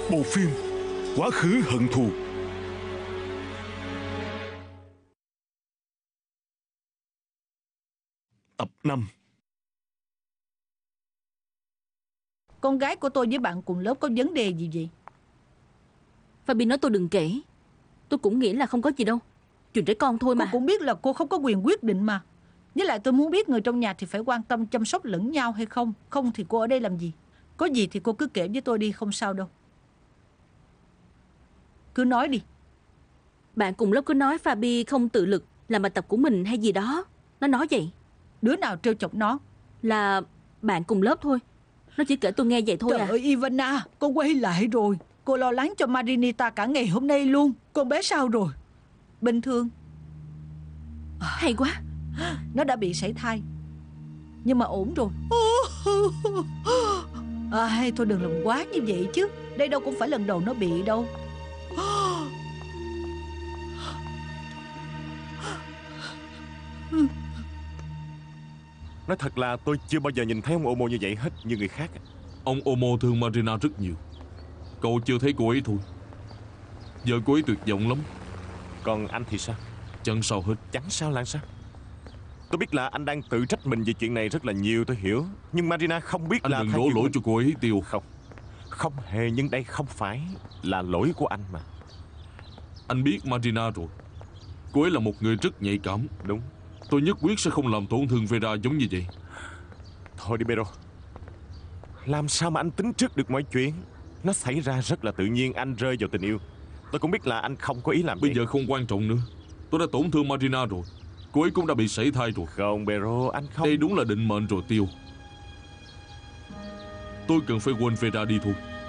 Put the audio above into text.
Bộ phim Quá khứ hận thù. Tập 5. Con gái của tôi với bạn cùng lớp có vấn đề gì vậy? Fabi nói tôi đừng kể. Tôi cũng nghĩ là không có gì đâu, chuyện trẻ con thôi mà. Cô cũng biết là cô không có quyền quyết định mà. Với lại tôi muốn biết người trong nhà thì phải quan tâm chăm sóc lẫn nhau hay không. Không thì cô ở đây làm gì? Có gì thì cô cứ kể với tôi đi, không sao đâu. Cứ nói đi. Bạn cùng lớp cứ nói Fabi không tự lực làm bài tập của mình hay gì đó. Nó nói vậy. Đứa nào trêu chọc nó? Là bạn cùng lớp thôi. Nó chỉ kể tôi nghe vậy thôi. Trời ơi Ivana, con quay lại rồi. Cô lo lắng cho Marinita cả ngày hôm nay luôn. Con bé sao rồi? Bình thường. Hay quá. Nó đã bị sảy thai, nhưng mà ổn rồi. Hay thôi đừng làm quá như vậy chứ. Đây đâu cũng phải lần đầu nó bị đâu. Nói thật là tôi chưa bao giờ nhìn thấy ông Omo như vậy hết, như người khác. Ông Omo thương Marina rất nhiều. Cậu chưa thấy cô ấy thôi. Giờ cô ấy tuyệt vọng lắm. Còn anh thì sao? Chẳng sao hết. Chẳng sao là sao? Tôi biết là anh đang tự trách mình về chuyện này rất là nhiều, tôi hiểu. Nhưng Marina không biết anh là đừng đổ lỗi cho cô ấy, Tiêu. Không, không hề, nhưng đây không phải là lỗi của anh mà. Anh biết Marina rồi. Cô ấy là một người rất nhạy cảm. Đúng. Tôi nhất quyết sẽ không làm tổn thương Vera giống như vậy. Thôi đi Pero. Làm sao mà anh tính trước được mọi chuyện? Nó xảy ra rất là tự nhiên, anh rơi vào tình yêu. Tôi cũng biết là anh không có ý làm Bây vậy. giờ không quan trọng nữa. Tôi đã tổn thương Marina rồi. Cô ấy cũng đã bị sảy thai rồi. Không Pero, anh không. Đây đúng là định mệnh rồi, Tiêu. Tôi cần phải quên Vera đi thôi.